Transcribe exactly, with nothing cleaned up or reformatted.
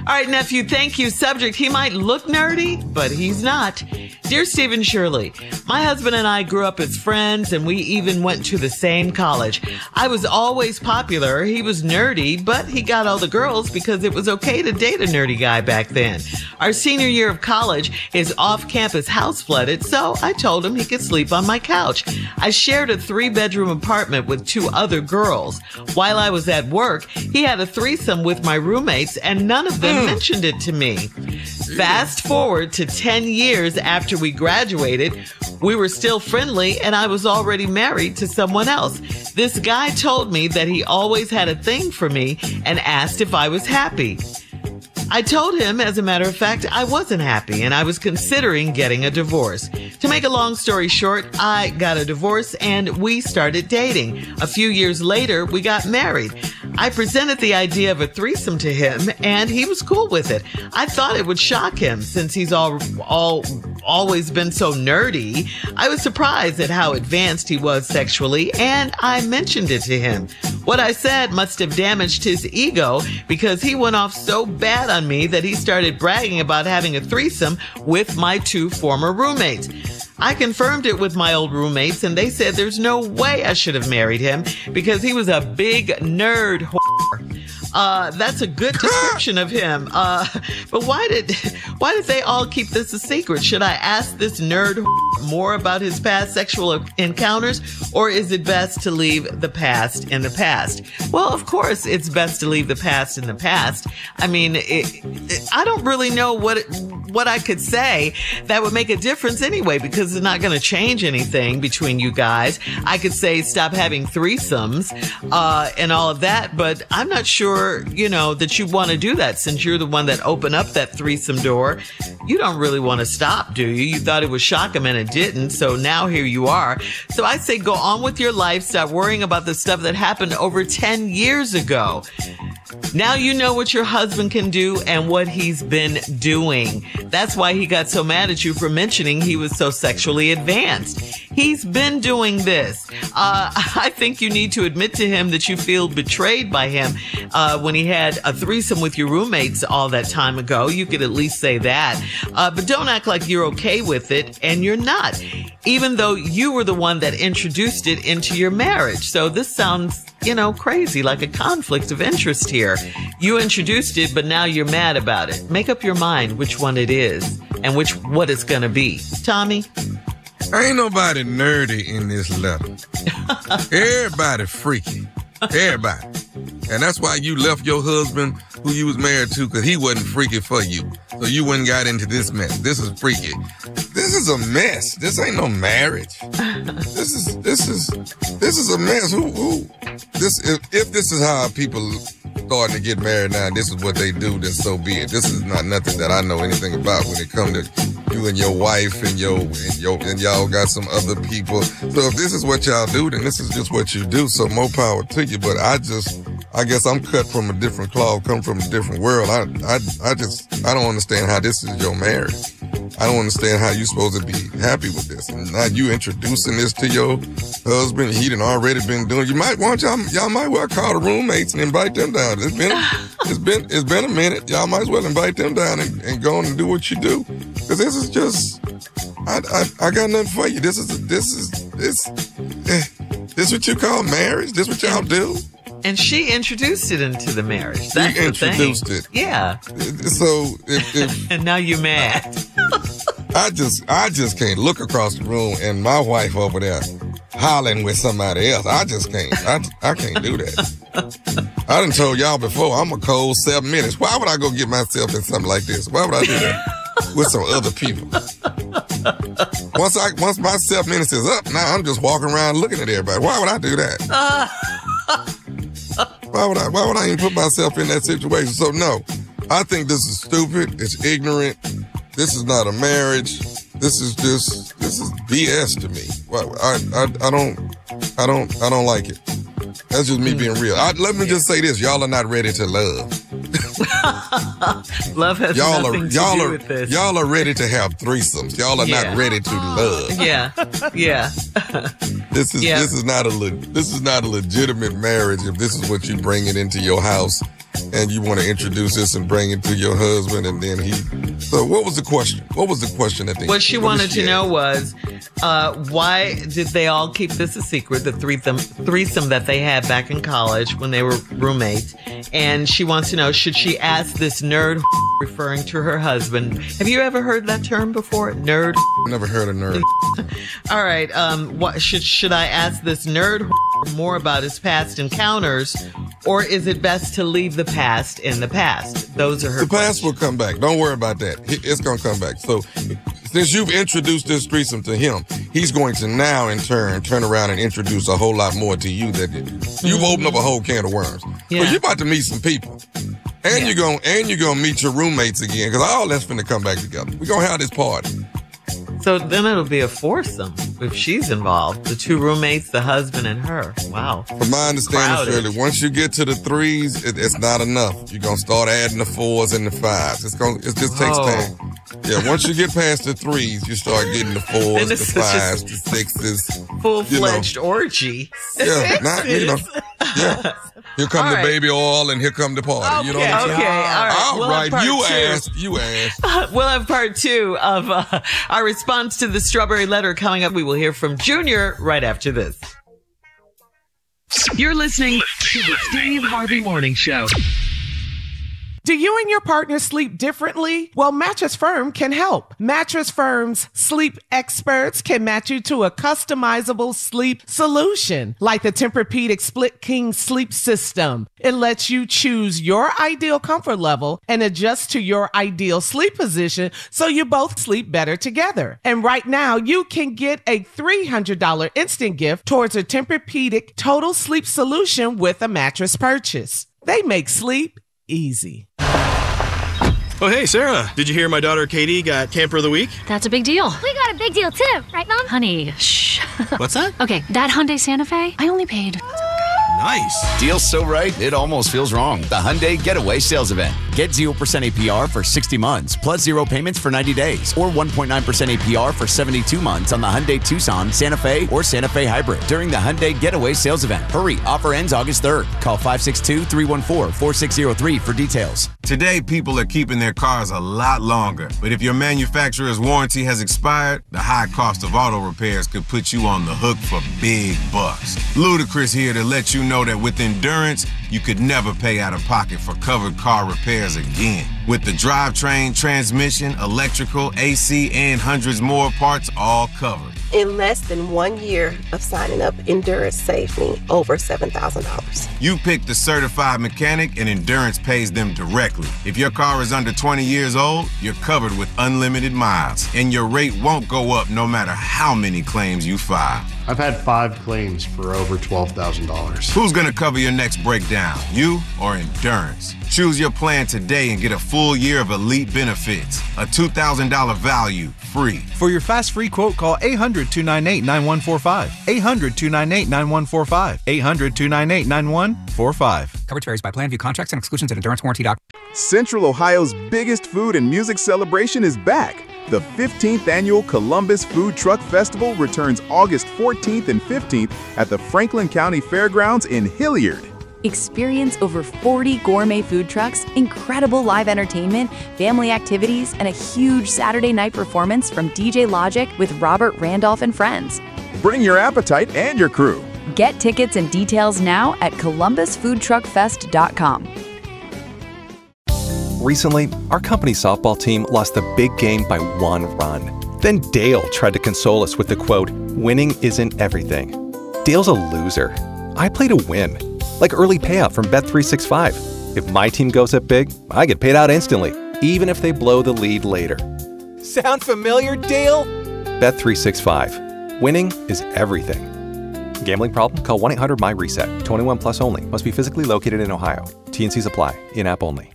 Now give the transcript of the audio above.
All right, nephew, thank you. Subject, he might look nerdy, but he's not. Dear Stephen Shirley, my husband and I grew up as friends, and we even went to the same college. I was always popular. He was nerdy, but he got all the girls because it was okay to date a nerdy guy back then. Our senior year of college, his off-campus house flooded, so I told him he could sleep on my couch. I shared a three-bedroom apartment with two other girls. While I was at work, he had a threesome with my roommates, and none of them mm. mentioned it to me. Fast forward to ten years after we graduated, we were still friendly, and I was already married to someone else. This guy told me that he always had a thing for me and asked if I was happy. I told him, as a matter of fact, I wasn't happy and I was considering getting a divorce. To make a long story short, I got a divorce and we started dating. A few years later, we got married. I presented the idea of a threesome to him and he was cool with it. I thought it would shock him since he's all, all, always been so nerdy. I was surprised at how advanced he was sexually and I mentioned it to him. What I said must have damaged his ego because he went off so bad on me that he started bragging about having a threesome with my two former roommates. I confirmed it with my old roommates and they said there's no way I should have married him because he was a big nerd whore. Uh, that's a good description of him. Uh, but why did, why did they all keep this a secret? Should I ask this nerd more about his past sexual encounters, or is it best to leave the past in the past? Well, of course, it's best to leave the past in the past. I mean, it, it, I don't really know what, it, what I could say that would make a difference anyway, because it's not going to change anything between you guys. I could say stop having threesomes, uh, and all of that, but I'm not sure you know, that you want to do that since you're the one that opened up that threesome door. You don't really want to stop, do you? You thought it would shock him and it didn't. So now here you are. So I say go on with your life. Stop worrying about the stuff that happened over ten years ago. Now you know what your husband can do and what he's been doing. That's why he got so mad at you for mentioning he was so sexually advanced. He's been doing this. Uh, I think you need to admit to him that you feel betrayed by him uh, when he had a threesome with your roommates all that time ago. You could at least say that. Uh, but don't act like you're okay with it, and you're not, even though you were the one that introduced it into your marriage. So this sounds, you know, crazy, like a conflict of interest here. You introduced it, but now you're mad about it. Make up your mind which one it is and which what it's going to be. Tommy? Ain't nobody nerdy in this letter. Everybody freaky. Everybody. And that's why you left your husband, who you was married to, because he wasn't freaky for you. So you wouldn't got into this mess. This is freaky. This is a mess. This ain't no marriage. This is this is this is a mess. Who who this if, if this is how people starting to get married now, this is what they do, then so be it. This is not nothing that I know anything about when it comes to you and your wife and your and your and y'all got some other people. So if this is what y'all do, then this is just what you do. So more power to you. But I just I guess I'm cut from a different cloth, come from a different world. I I I just I don't understand how this is your marriage. I don't understand how you're supposed to be happy with this. And now you introducing this to your husband. He done already been doing. You might want y'all y'all might well call the roommates and invite them down. It's been it's been it's been a minute. Y'all might as well invite them down and, and go on and do what you do. Because this is just I, I I got nothing for you. This is this is this eh, this what you call marriage? This what y'all do? And she introduced it into the marriage. That's she introduced the thing. it. Yeah. So if, if and now you're mad. I just I just can't look across the room and my wife over there hollering with somebody else. I just can't. I, I can't do that. I done told y'all before, I'm a cold seven minutes. Why would I go get myself in something like this? Why would I do that with some other people? Once I once my seven minutes is up, now I'm just walking around looking at everybody. Why would I do that? Uh. Why would I? Why would I even put myself in that situation? So no, I think this is stupid. It's ignorant. This is not a marriage. This is just this is B S to me. I I I don't I don't I don't like it. That's just me being real. I, let me just say this: y'all are not ready to love. Love has y'all nothing are, to y'all do are, with this. Y'all are ready to have threesomes. Y'all are yeah. not ready to love. Yeah, yeah. This is yeah. this is not a le- this is not a legitimate marriage if this is what you bring it into your house and you want to introduce this and bring it to your husband, and then he. So, what was the question? What was the question at the end? What she What wanted did she to know ask? was, uh, why did they all keep this a secret, the threesome, threesome that they had back in college when they were roommates? And she wants to know, should she ask this nerd referring to her husband? Have you ever heard that term before? Nerd? Never heard of nerd. All right. Um, what should should I ask this nerd more about his past encounters, or is it best to leave the past in the past? Those are her The past questions. will come back. Don't worry about that. He- It's going to come back. So, since you've introduced this threesome to him, he's going to now, in turn, turn around and introduce a whole lot more to you. That you've opened up a whole can of worms. Yeah. Well, you're about to meet some people, and Yeah. you're going and you're going to meet your roommates again, because all that's finna come back together. We're gonna have this party. So then it'll be a foursome if she's involved. The two roommates, the husband, and her. Wow. From my understanding, Crowded. Shirley, once you get to the threes, it, it's not enough. You're gonna start adding the fours and the fives. It's gonna it just takes Oh. time. Yeah, once you get past the threes, you start getting the fours, Then the it's just fives, the sixes. Full-fledged orgy. Yeah, not you know. Yeah. Here come All the right. baby oil and here come the party. You know what I'm Okay, saying? okay, all right. All We'll have right, part you two. asked, you asked. We'll have part two of uh, our response to the strawberry letter coming up. We will hear from Junior right after this. You're listening to the Steve Harvey Morning Show. Do you and your partner sleep differently? Well, Mattress Firm can help. Mattress Firm's sleep experts can match you to a customizable sleep solution, like the Tempur-Pedic Split King Sleep System. It lets you choose your ideal comfort level and adjust to your ideal sleep position so you both sleep better together. And right now, you can get a three hundred dollars instant gift towards a Tempur-Pedic Total Sleep Solution with a mattress purchase. They make sleep easy. Oh, hey, Sarah. Did you hear my daughter Katie got Camper of the Week? That's a big deal. We got a big deal too, right, Mom? Honey, shh. What's that? Okay, that Hyundai Santa Fe, I only paid. Nice. Deal's so right, it almost feels wrong. The Hyundai Getaway Sales Event. Get zero percent A P R for sixty months, plus zero payments for ninety days, or one point nine percent A P R for seventy-two months on the Hyundai Tucson, Santa Fe, or Santa Fe Hybrid during the Hyundai Getaway Sales Event. Hurry, offer ends August third. Call five six two, three one four, four six zero three for details. Today, people are keeping their cars a lot longer. But if your manufacturer's warranty has expired, the high cost of auto repairs could put you on the hook for big bucks. Ludacris here to let you know that with Endurance, you could never pay out of pocket for covered car repairs again. With the drivetrain, transmission, electrical, A C, and hundreds more parts all covered. In less than one year of signing up, Endurance saved me over seven thousand dollars. You pick the certified mechanic and Endurance pays them directly. If your car is under twenty years old, you're covered with unlimited miles, and your rate won't go up no matter how many claims you file. I've had five claims for over twelve thousand dollars. Who's gonna cover your next breakdown, you or Endurance? Choose your plan today and get a full year of elite benefits. A two thousand dollars value, free. For your fast free quote, call eight hundred, two nine eight, nine one four five. eight hundred, two nine eight, nine one four five. eight hundred, two nine eight, nine one four five. Coverage varies by plan. View contracts and exclusions at endurance warranty dot com. Central Ohio's biggest food and music celebration is back. The fifteenth Annual Columbus Food Truck Festival returns August fourteenth and fifteenth at the Franklin County Fairgrounds in Hilliard. Experience over forty gourmet food trucks, incredible live entertainment, family activities, and a huge Saturday night performance from D J Logic with Robert Randolph and friends. Bring your appetite and your crew. Get tickets and details now at columbus food truck fest dot com. Recently, our company's softball team lost the big game by one run. Then Dale tried to console us with the quote, "Winning isn't everything." Dale's a loser. I play to win. Like early payout from Bet three sixty-five. If my team goes up big, I get paid out instantly, even if they blow the lead later. Sound familiar, Dale? Bet three sixty-five. Winning is everything. Gambling problem? Call one eight hundred M Y RESET. twenty-one plus only. Must be physically located in Ohio. T and C's apply. In-app only.